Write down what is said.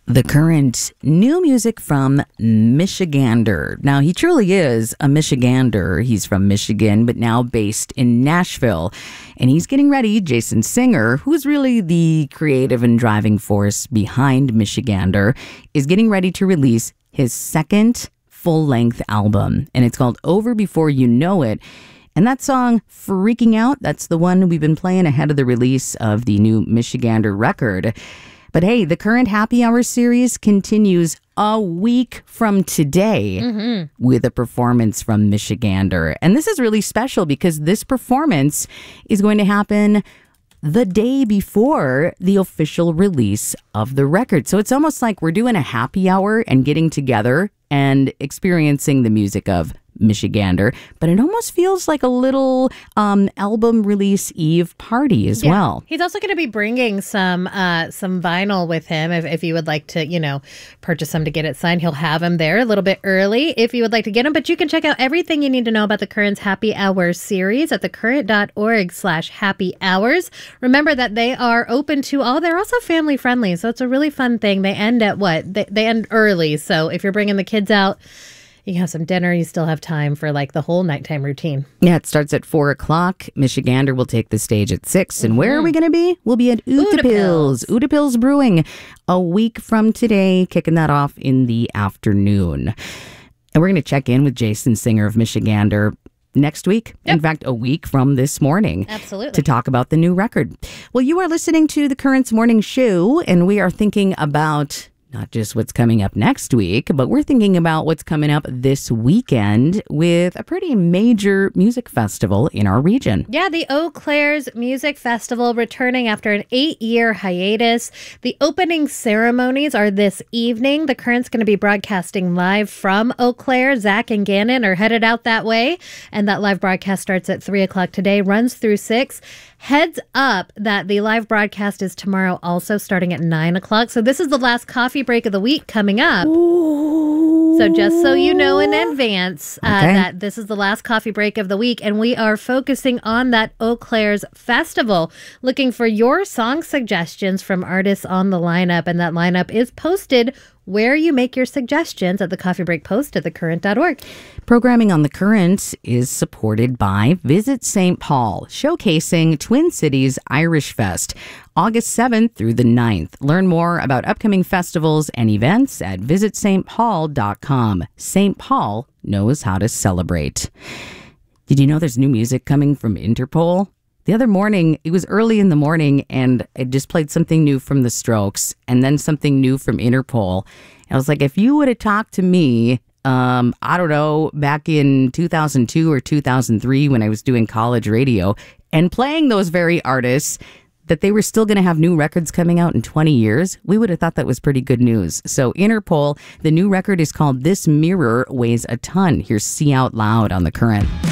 The Current, new music from Michigander. Now, he truly is a Michigander. He's from Michigan, but now based in Nashville. And he's getting ready, Jason Singer, who's really the creative and driving force behind Michigander, is getting ready to release his second full-length album. And it's called Over Before You Know It. And that song, Freaking Out, that's the one we've been playing ahead of the release of the new Michigander record. But hey, the Current Happy Hour series continues a week from today with a performance from Michigander. And this is really special because this performance is going to happen the day before the official release of the record. So it's almost like we're doing a happy hour and getting together and experiencing the music of Michigander, but it almost feels like a little album release eve party as well. He's also going to be bringing some vinyl with him if you would like to, purchase some to get it signed. He'll have them there a little bit early if you would like to get them, but you can check out everything you need to know about the Current's Happy Hour series at thecurrent.org/happy hours. Remember that they are open to all. They're also family friendly, so it's a really fun thing. They end at they end early, so if you're bringing the kids out, you can have some dinner. You still have time for the whole nighttime routine. Yeah, it starts at 4 o'clock. Michigander will take the stage at 6. And where are we going to be? We'll be at Utapils. Utapils Brewing a week from today, kicking that off in the afternoon. And we're going to check in with Jason Singer of Michigander next week. Yep. In fact, a week from this morning. Absolutely. To talk about the new record. Well, you are listening to the Current's Morning Show, and we are thinking about not just what's coming up next week, but we're thinking about what's coming up this weekend with a pretty major music festival in our region. Yeah, the Eau Claire's Music Festival returning after an 8-year hiatus. The opening ceremonies are this evening. The Current's going to be broadcasting live from Eau Claire. Zach and Gannon are headed out that way, and that live broadcast starts at 3 o'clock today, runs through 6. Heads up that the live broadcast is tomorrow also starting at 9 o'clock. So this is the last coffee break of the week coming up. Ooh. So just so you know in advance that this is the last coffee break of the week, and we are focusing on that Eau Claire's Festival, looking for your song suggestions from artists on the lineup, and that lineup is posted where you make your suggestions at the Coffee Break post at thecurrent.org. Programming on The Current is supported by Visit St. Paul, showcasing Twin Cities Irish Fest, August 7th through the 9th. Learn more about upcoming festivals and events at visitstpaul.com. St. Paul knows how to celebrate. Did you know there's new music coming from Interpol? The other morning, it was early in the morning, and I just played something new from The Strokes and then something new from Interpol. I was like, if you would have talked to me, I don't know, back in 2002 or 2003 when I was doing college radio and playing those very artists, that they were still going to have new records coming out in 20 years, we would have thought that was pretty good news. So Interpol, the new record is called This Mirror Weighs a Ton. Here's See Out Loud on The Current.